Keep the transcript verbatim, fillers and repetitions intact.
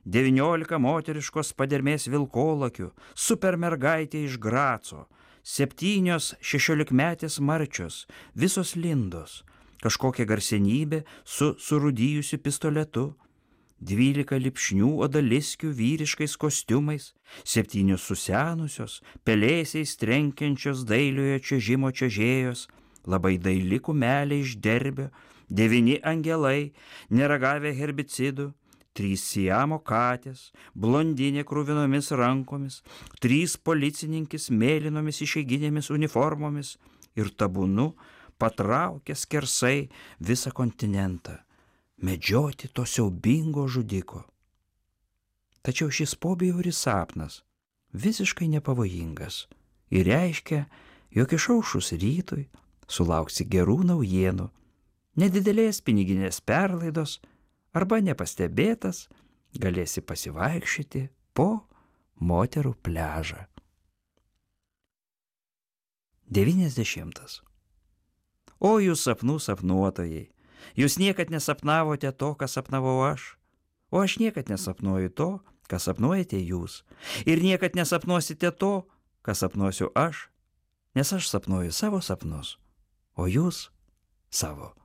devyniolika moteriškos padermės vilkolakių, supermergaitė iš Graco, septynios šešiolikmetės marčios, visos lindos, kažkokia garsenybė su surūdijusiu pistoletu, dvylika lipšnių odaliskių vyriškais kostiumais, septynios susenusios, pelėsiais trenkiančios dailiojo čiuožimo čiuožėjos, labai daili kumelė iš Derbio, devyni angelai, neragavę herbicidų, trys Siamo katės, blondinė kruvinomis rankomis, trys policininkis mėlynomis išeiginėmis uniformomis ir tabūnu patraukė skersai visą kontinentą, medžioti to siaubingo žudiko. Tačiau šis pobjauris sapnas visiškai nepavojingas ir reiškia, jog išaušus rytui sulauksi gerų naujienų, nedidelės piniginės perlaidos arba nepastebėtas galėsi pasivaikščioti po moterų pliažą. devyniasdešimtas. O jūs sapnų sapnuotojai, jūs niekad nesapnavote to, ką sapnavau aš, o aš niekad nesapnuoju to, ką sapnuojate jūs, ir niekad nesapnuosite to, ką sapnuosiu aš, nes aš sapnuoju savo sapnus, o jūs savo.